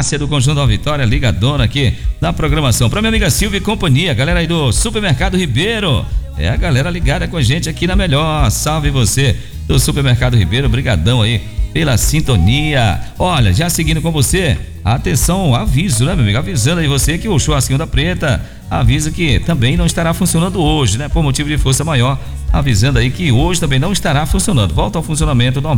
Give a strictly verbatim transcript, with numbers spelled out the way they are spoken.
Márcia do Conjunto da Vitória, ligadona aqui na programação. Pra minha amiga Silvia e companhia, galera aí do Supermercado Ribeiro. É a galera ligada com a gente aqui na Melhor. Salve você do Supermercado Ribeiro, brigadão aí pela sintonia. Olha, já seguindo com você, atenção, aviso, né, meu amigo? Avisando aí você que o Churrasquinho da Preta avisa que também não estará funcionando hoje, né? Por motivo de força maior, avisando aí que hoje também não estará funcionando. Volta ao funcionamento normal.